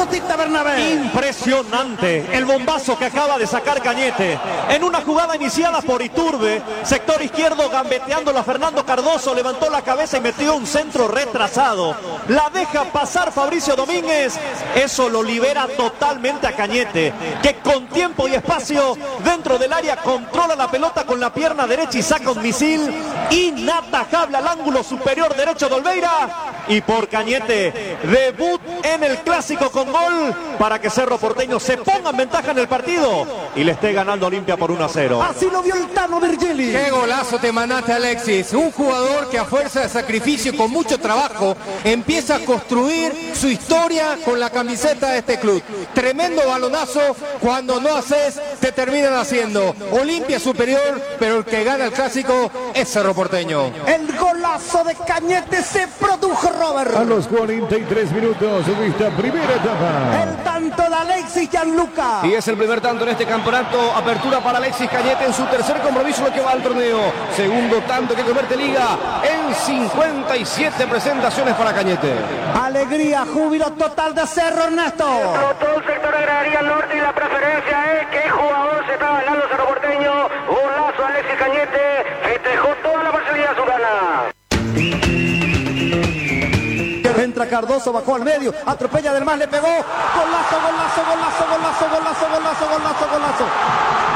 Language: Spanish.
Bautista Bernabé. Impresionante el bombazo que acaba de sacar Cañete. En una jugada iniciada por Iturbe, sector izquierdo gambeteándolo a Fernando Cardoso, levantó la cabeza y metió un centro retrasado. La deja pasar Fabricio Domínguez. Eso lo libera totalmente a Cañete, que con tiempo y espacio dentro del área controla la pelota con la pierna derecha y saca un misil inatajable al ángulo superior derecho de Olveira. Y por Cañete, debut en el clásico con gol para que Cerro Porteño se ponga en ventaja en el partido y le esté ganando Olimpia por 1-0. Así lo vio el Tano Virgili. Qué golazo te mandaste, Alexis. Un jugador que a fuerza de sacrificio, con mucho trabajo, empieza a construir su historia con la camiseta de este club. Tremendo balonazo. Cuando no haces, te terminan haciendo. Olimpia superior, pero el que gana el clásico es Cerro Porteño. El golazo de Cañete se produjo, Robert. A los 43 minutos de esta primera etapa. El tanto de Alexis Gianluca. Y es el primer tanto en este campeonato. Apertura para Alexis Cañete en su tercer compromiso lo que va al torneo. Segundo tanto que convierte Liga en 57 presentaciones para Cañete. Alegría, júbilo total de Cerro, Ernesto. Todo el sector agraria norte y la preferencia es que jugador se está ganando Cerro Porteño. Golazo Alexis Cañete. Festejó toda la parcialidad azulgrana. Entra Cardoso, bajó al medio, atropella del más, le pegó. Golazo, golazo, golazo, golazo, golazo, golazo, golazo, golazo.